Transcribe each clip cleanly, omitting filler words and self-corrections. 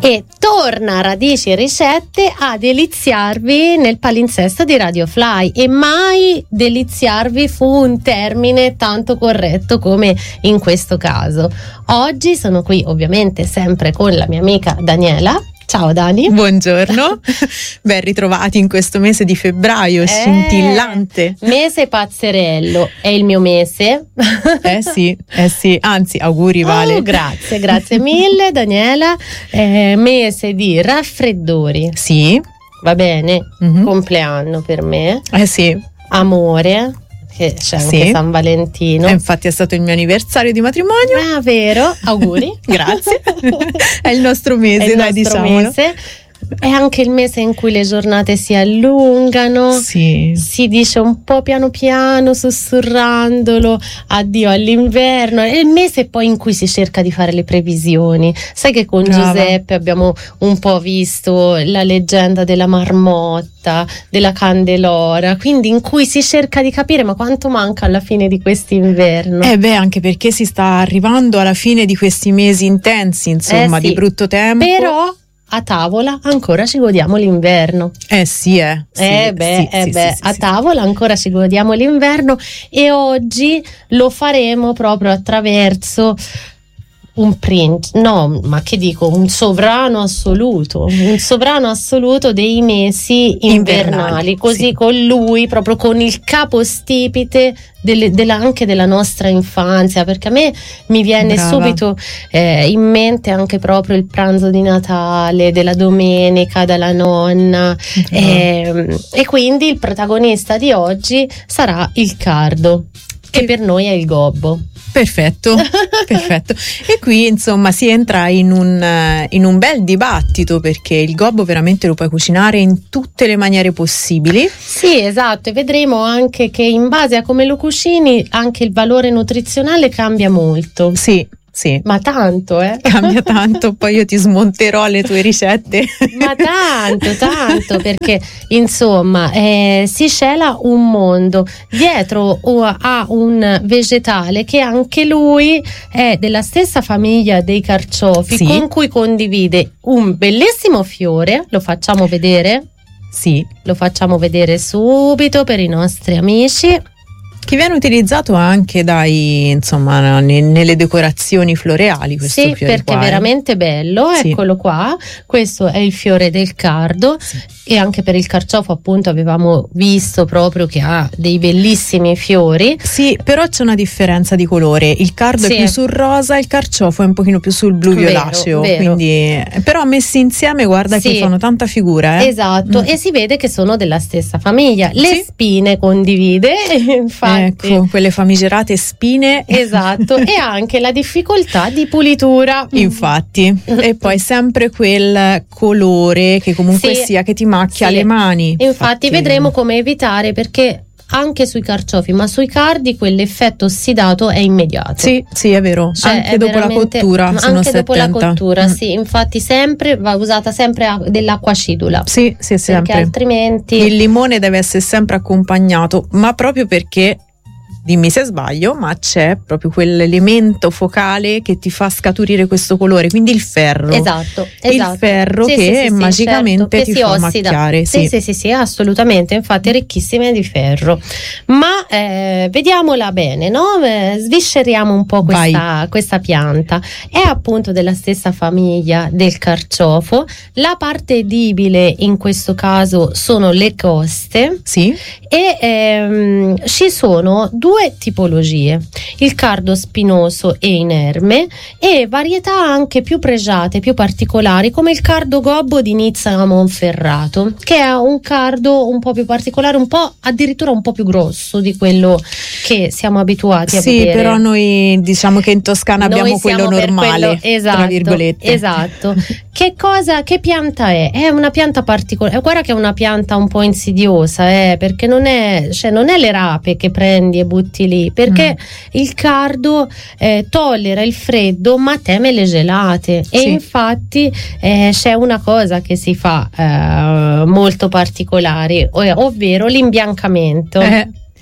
E torna Radici e Ricette a deliziarvi nel palinsesto di Radio Fly, e mai deliziarvi fu un termine tanto corretto come in questo caso. Oggi sono qui ovviamente sempre con la mia amica Daniela. Ciao Dani. Buongiorno, ben ritrovati in questo mese di febbraio, scintillante. Mese pazzerello, è il mio mese. Sì, anzi auguri Vale. Grazie mille Daniela. Mese di raffreddori. Sì. Va bene, compleanno per me. Sì. Amore. Che c'è anche San Valentino. Infatti è stato il mio anniversario di matrimonio. Ah, vero? Auguri. Grazie. È il nostro mese, diciamolo. È anche il mese in cui le giornate si allungano. Sì. Si dice un po' piano piano, sussurrandolo, addio all'inverno. È il mese poi in cui si cerca di fare le previsioni. Sai che con Giuseppe abbiamo un po' visto la leggenda della marmotta, della candelora, quindi in cui si cerca di capire ma quanto manca alla fine di quest'inverno. Anche perché si sta arrivando alla fine di questi mesi intensi, insomma, di brutto tempo. Però a tavola ancora ci godiamo l'inverno. A tavola ancora ci godiamo l'inverno, e oggi lo faremo proprio attraverso un sovrano assoluto dei mesi invernali, così con lui, proprio con il capostipite anche della nostra infanzia, perché a me mi viene subito in mente anche proprio il pranzo di Natale, della domenica dalla nonna, e quindi il protagonista di oggi sarà il cardo, che per noi è il gobbo. Perfetto. E qui insomma si entra in un bel dibattito, perché il gobbo veramente lo puoi cucinare in tutte le maniere possibili. Sì, esatto, e vedremo anche che in base a come lo cucini anche il valore nutrizionale cambia molto. Sì. Ma tanto, Cambia tanto, poi io ti smonterò le tue ricette. Ma tanto, perché insomma si cela un mondo dietro a un vegetale che anche lui è della stessa famiglia dei carciofi, con cui condivide un bellissimo fiore. Lo facciamo vedere? Sì. Lo facciamo vedere subito per i nostri amici. Che viene utilizzato anche nelle decorazioni floreali, questo fiore perché qua, è veramente bello. Eccolo qua, questo è il fiore del cardo. E anche per il carciofo appunto avevamo visto proprio che ha dei bellissimi fiori. Sì, però c'è una differenza di colore, il cardo è più sul rosa, il carciofo è un pochino più sul blu violaceo, quindi però messi insieme guarda che fanno tanta figura. Esatto, e si vede che sono della stessa famiglia. Le spine condivide, infatti. Ecco, quelle famigerate spine. Esatto, e anche la difficoltà di pulitura. Infatti, e poi sempre quel colore che comunque sia che ti macchia le mani. Infatti vedremo come evitare, perché anche sui carciofi, ma sui cardi quell'effetto ossidato è immediato. Sì, è vero. Anche dopo la cottura, anche dopo la cottura, infatti va usata sempre dell'acqua acidula. Sì, sempre. Perché altrimenti il limone deve essere sempre accompagnato, ma proprio perché, dimmi se sbaglio, ma c'è proprio quell'elemento focale che ti fa scaturire questo colore, quindi il ferro. Esatto. Il ferro che magicamente certo, ti fa macchiare. Sì, assolutamente, infatti è ricchissima di ferro. Ma vediamola bene, no? Svisceriamo un po' questa pianta. È appunto della stessa famiglia del carciofo. La parte edibile in questo caso sono le coste. Sì. E ci sono due tipologie: il cardo spinoso e inerme, e varietà anche più pregiate, più particolari, come il cardo gobbo di Nizza a Monferrato, che è un cardo un po' più particolare, addirittura un po' più grosso di quello che siamo abituati a vedere. Sì, però noi diciamo che in Toscana abbiamo quello normale, tra virgolette. Esatto. Che pianta è? È una pianta particolare. Guarda che è una pianta un po' insidiosa, perché non è le rape che prendi e butti lì, perché il cardo tollera il freddo ma teme le gelate. E infatti c'è una cosa che si fa molto particolare, ovvero l'imbiancamento.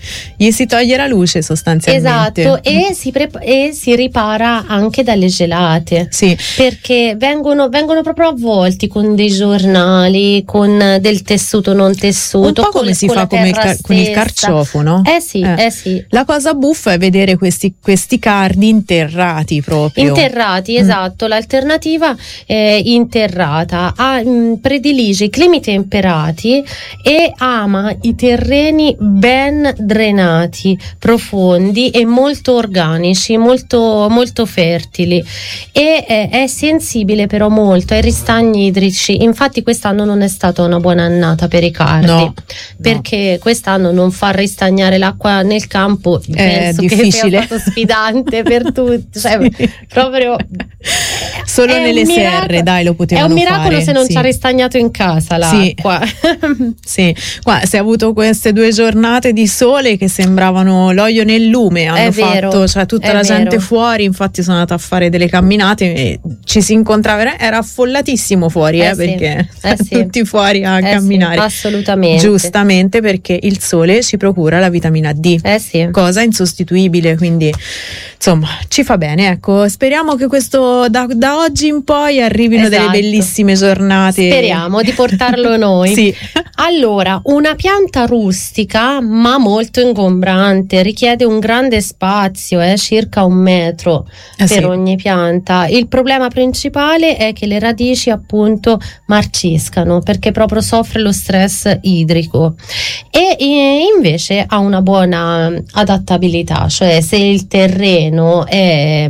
Gli si toglie la luce sostanzialmente. Esatto, e si ripara anche dalle gelate. Sì. Perché vengono proprio avvolti con dei giornali, con del tessuto non tessuto. Un po' come si fa con il carciofo, no? Sì. La cosa buffa è vedere questi cardi interrati proprio. Interrati, esatto. L'alternativa è interrata. Predilige i climi temperati e ama i terreni ben drenati, profondi e molto organici, molto, molto fertili, e è sensibile però molto ai ristagni idrici. Infatti quest'anno non è stata una buona annata per i cardi, perché quest'anno non far ristagnare l'acqua nel campo penso difficile, che sia stato sfidante per tutti, cioè, proprio solo nelle serre, dai, lo potevano fare. È un miracolo se non ci ha ristagnato in casa l'acqua. Sì. Qua si è avuto queste 2 giornate di sole che sembravano l'olio nel lume, hanno fatto, cioè tutta la gente fuori. Infatti sono andata a fare delle camminate e ci si incontrava, era affollatissimo fuori, perché tutti fuori a camminare. Assolutamente. Giustamente, perché il sole ci procura la vitamina D, cosa insostituibile, quindi insomma ci fa bene, ecco. Speriamo che questo da oggi in poi arrivino delle bellissime giornate. Speriamo di portarlo noi. Sì. Allora, una pianta rustica ma molto ingombrante, richiede un grande spazio, circa 1 metro per ogni pianta. Il problema principale è che le radici appunto marciscano, perché proprio soffre lo stress idrico, e invece ha una buona adattabilità, cioè se il terreno è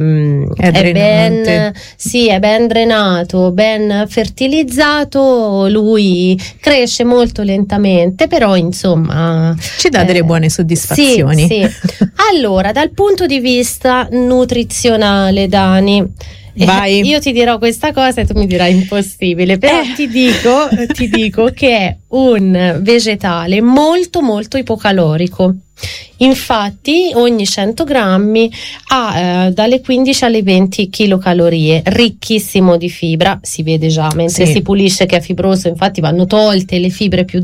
ben drenato, ben fertilizzato, lui cresce molto lentamente, però insomma ci dà delle buone soddisfazioni. Sì. Allora, dal punto di vista nutrizionale, Dani, vai. Io ti dirò questa cosa e tu mi dirai impossibile, però ti dico che è un vegetale molto molto ipocalorico. Infatti ogni 100 grammi ha dalle 15 alle 20 chilocalorie, ricchissimo di fibra, si vede già mentre si pulisce che è fibroso, infatti vanno tolte le fibre più